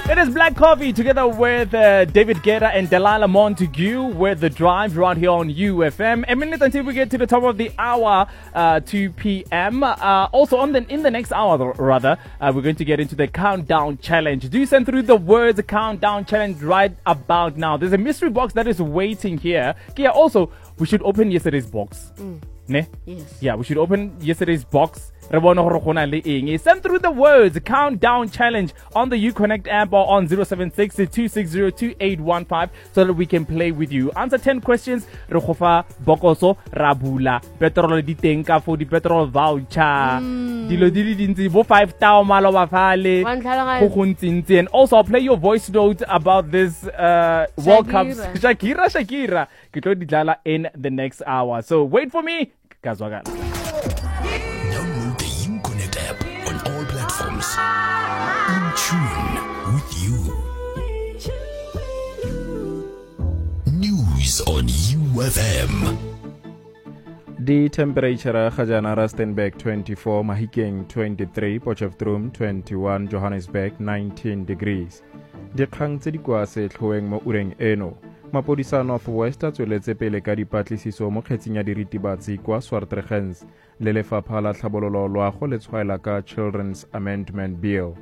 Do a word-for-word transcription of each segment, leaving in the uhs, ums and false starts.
It is Black Coffee together with uh, David Guetta and Delilah Montague with The Drive right here on U F M. A minute until we get to the top of the hour, uh, two p.m. Uh, also, on the in the next hour, rather, uh, we're going to get into the countdown challenge. Do send through the words countdown challenge right about now. There's a mystery box that is waiting here. Yeah, also, we should open yesterday's box. Mm. Ne? Yes. Yeah, we should open yesterday's box. Send through the words countdown challenge on the Uconnect app or on zero seven six, two six zero, two eight one five so that we can play with you. Answer ten questions. Re khofa bokoso rabula petrol di tenka for the petrol voucher. Dilo dili dintsi bo five tao malo ba fale. Go gontsi and also I'll play your voice note about this uh World Cup. Shakira Shakira ke tlo di dlala in the next hour. So wait for me. Kazwagala. Download the Uconnect app on all platforms. In tune with you. News on U F M. The temperature ga jana Rustenburg twenty-four, Mahikeng twenty-three, Potchefstroom twenty-one, Johannesburg nineteen degrees. Dikgang tse di kwa setlhoeng mo ureng eno. Mapodisa Northwest a tsweletse pele ka dipatlisiso mo kgetseng ya diritibatsi kwa Swartregens le lefapha la tlhabololo loago le tshwaela ka Children's Amendment Bill.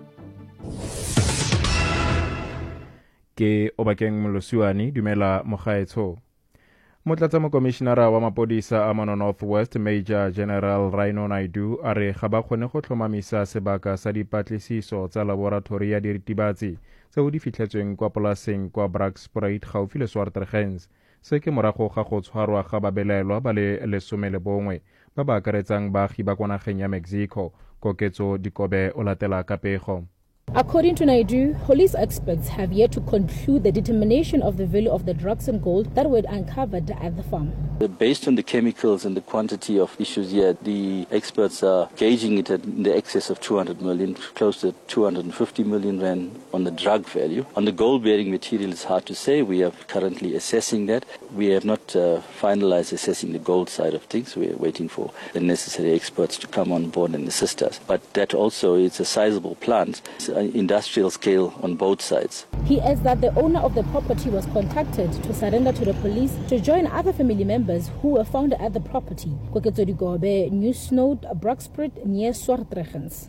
Ke Obakeng Molosiwane dumela mogaetsho. Motlatsa mokomishinara wa mapodisa a Mono Northwest Major General Rhino Naidu a re ga ba kgone go tlhomamisa sebaka sa dipatlisiso tsa laboratori ya diritibatsi tseo di fitlhetsweng kwa polaseng kwa Brakspruit gaufi le Swartregens. Se ke morago ga go tshwarwa ga babelaelwa ba le lesome le bongwe ba ba akaretsang baagi ba kwa nageng ya Mexico. Koketso Dikobe o latela ka pego. According to Naidu, police experts have yet to conclude the determination of the value of the drugs and gold that were uncovered at the farm. Based on the chemicals and the quantity of issues here, the experts are gauging it at in the excess of two hundred million, close to two hundred fifty million rand on the drug value. On the gold-bearing material, it's hard to say. We are currently assessing that. We have not uh, finalized assessing the gold side of things. We are waiting for the necessary experts to come on board and assist us. But that also is a sizable plant. It's industrial scale on both sides. He adds that the owner of the property was contacted to surrender to the police to join other family members who were found at the property. Koketso Digobe, News Note, Brakspruit, near Swartregens.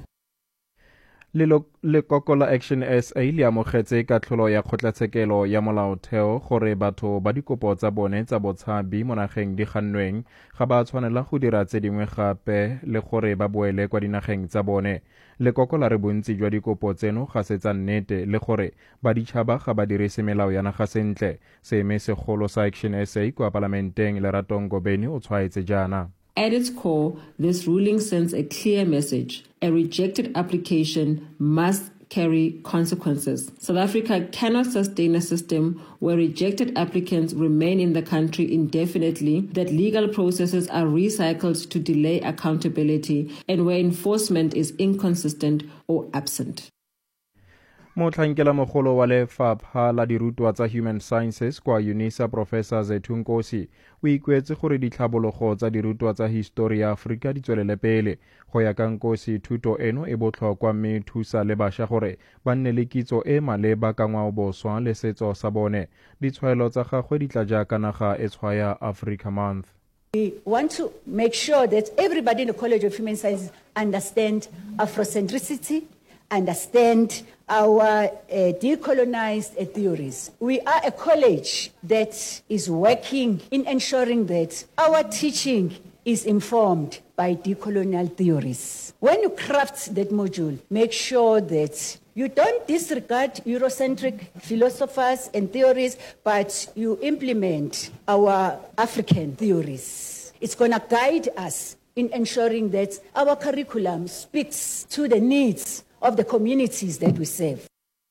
Lekoko la Action S A le amogetse katlholo ya kgotlatshekelo ya molaotheo gore batho ba dikopo tsa bone tsa botshabi mo nageng di gannweng ga ba tshwanela go dira tse dingwe gape le gore ba boele kwa dinageng tsa bone. Lekoko la re bontsi jwa dikopo tseno ga se tsa nnete le gore baditšhaba ga ba dirise melao ya naga sentle. Seeme segolo sa Action S A kwa palamenteng Lerato Ngobeni o tshwaetse jana. At its core, this ruling sends a clear message. A rejected application must carry consequences. South Africa cannot sustain a system where rejected applicants remain in the country indefinitely, that legal processes are recycled to delay accountability, and where enforcement is inconsistent or absent. Motlhankela mogolo wa lefapha la dirutwa tsa Human Sciences kwa UNISA Professor Zethu Nkosi o ikuetse gore ditlhabologo tsa dirutwa tsa history ya Afrika di tswelele pele. Go ya ka Nkosi, thuto eno e botlhokwa mme thusa le bašwa gore ba nne le kitso e maleba ka ngwaoboswa le setso sa bone. Ditshwaelo tsa gagwe di tla jaaka naga e tshwaya Africa Month. We want to make sure that everybody in the College of Human Sciences understand Afrocentricity, understand our uh, decolonized uh, theories. We are a college that is working in ensuring that our teaching is informed by decolonial theories. When you craft that module, make sure that you don't disregard Eurocentric philosophers and theories, but you implement our African theories. It's going to guide us in ensuring that our curriculum speaks to the needs of the communities that we serve.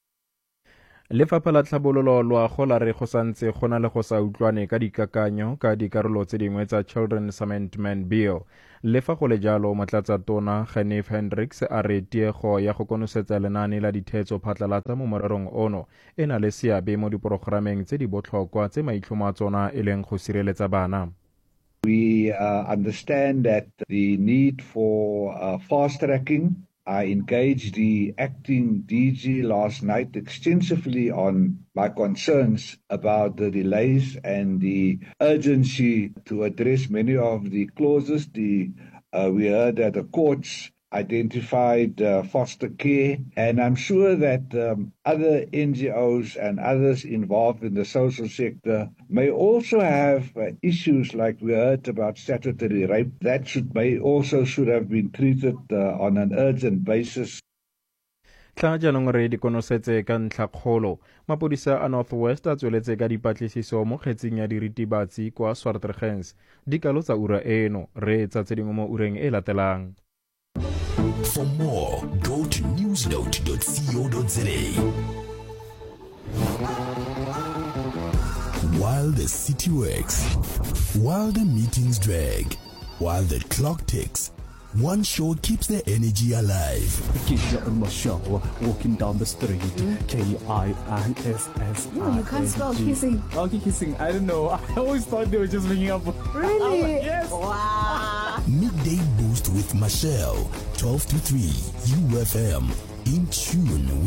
Lefapha la tlhabololo loago la re go santse go na le go sa utlwane ka dikakanyo ka dikarolo tse dingwe tsa Children's Amendment Bill. Le fa go le jalo, motlatsa tona Genef Hendricks a re tiego ya go konosetsa lenaane la dithetso phatlalatsa mo morerong ono e na le seabe mo diprogrameng tse di botlhokwa tse maitlhomo a tsona e leng go sireletsa bana. We uh, understand that the need for uh, fast tracking I engaged the acting D G last night extensively on my concerns about the delays and the urgency to address many of the clauses. The uh, we heard that the courts identified uh, foster care, and I'm sure that um, other N G Os and others involved in the social sector may also have uh, issues like we heard about statutory rape. That should may also should have been treated uh, on an urgent basis. tla jaanong re di konosetse ka ntlhakgolo mapodisa a Northwest a tsweletse ka dipatlisiso mo kgetseng ya diritibatsi kwa Swartregens dikalo tsa ura eno re tsa tse dingwe mo ureng e latelang. For more, go to newsnote dot co dot za. While the city works, while the meetings drag, while the clock ticks, one show keeps the energy alive. Kija and Michelle walking down the street. K I I S S. No, you can't spell kissing. Okay, kissing. I don't know. I always thought they were just making up. Really? Like, yes. Wow. Midday Boost with Michelle, twelve to three, U F M, in tune.